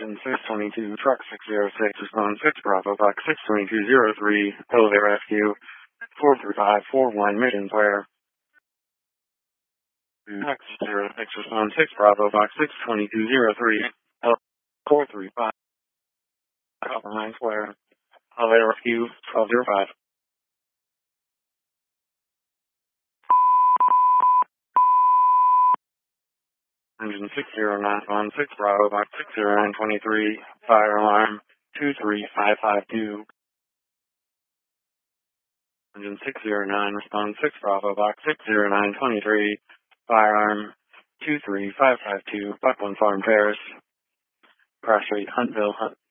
Engine 622, Truck 606, respond 6 Bravo, Box 62203, Elevator Rescue, 43541, Mission Square. Truck 606, respond 6 Bravo, Box 62203, 435, Coppermine Square, Elevator Rescue, 1205. Engine 60916 Bravo, Box 60923, Fire Alarm 23552. Engine 609, respond 6 Bravo, Box 60923, Firearm 23552, Buckland Farm Terrace, Cross Street, Huntville,